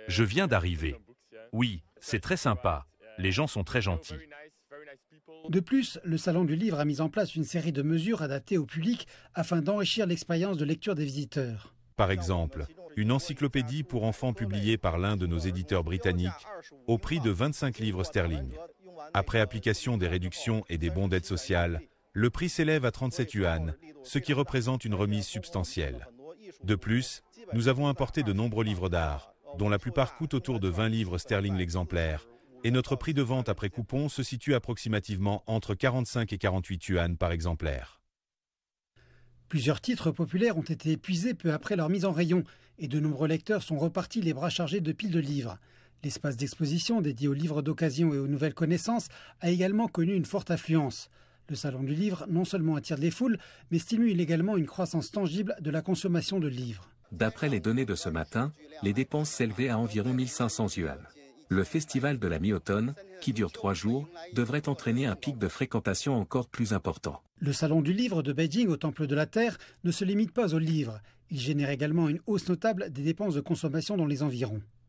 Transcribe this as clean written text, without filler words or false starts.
Je viens d'arriver. Oui, c'est très sympa. Les gens sont très gentils. De plus, le Salon du Livre a mis en place une série de mesures adaptées au public afin d'enrichir l'expérience de lecture des visiteurs. Par exemple, une encyclopédie pour enfants publiée par l'un de nos éditeurs britanniques au prix de 25 livres sterling. Après application des réductions et des bons d'aide sociale, le prix s'élève à 37 yuan, ce qui représente une remise substantielle. De plus, nous avons importé de nombreux livres d'art, dont la plupart coûtent autour de 20 livres sterling l'exemplaire, et notre prix de vente après coupon se situe approximativement entre 45 et 48 yuan par exemplaire. Plusieurs titres populaires ont été épuisés peu après leur mise en rayon et de nombreux lecteurs sont repartis les bras chargés de piles de livres. L'espace d'exposition dédié aux livres d'occasion et aux nouvelles connaissances a également connu une forte affluence. Le Salon du Livre non seulement attire les foules, mais stimule également une croissance tangible de la consommation de livres. D'après les données de ce matin, les dépenses s'élevaient à environ 1500 yuan. Le festival de la mi-automne, qui dure 3 jours, devrait entraîner un pic de fréquentation encore plus important. Le Salon du Livre de Beijing au Temple de la Terre ne se limite pas aux livres. Il génère également une hausse notable des dépenses de consommation dans les environs.